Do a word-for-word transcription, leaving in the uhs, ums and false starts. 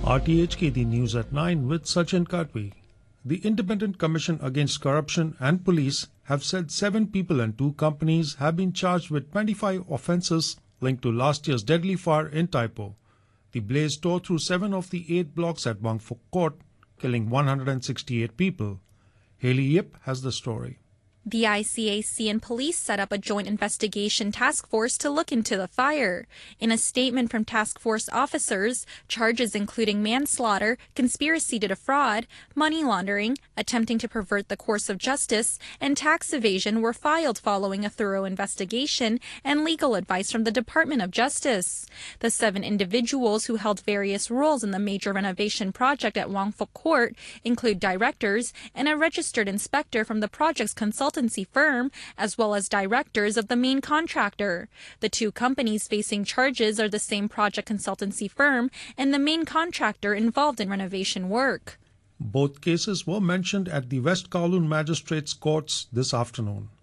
R T H K, the news at nine with Sachin Kadvi. The Independent Commission Against Corruption and Police have said seven people and two companies have been charged with twenty-five offences linked to last year's deadly fire in Tai Po. The blaze tore through seven of the eight blocks at Wang Fuk Court, killing one hundred sixty-eight people. Haley Yip has the story. The I C A C and police set up a joint investigation task force to look into the fire. In a statement from task force officers, charges including manslaughter, conspiracy to defraud, money laundering, attempting to pervert the course of justice, and tax evasion were filed following a thorough investigation and legal advice from the Department of Justice. The seven individuals who held various roles in the major renovation project at Wang Fuk Court include directors and a registered inspector from the project's consultant firm, as well as directors of the main contractor. The two companies facing charges are the same project consultancy firm and the main contractor involved in renovation work. Both cases were mentioned at the West Kowloon Magistrates Courts this afternoon.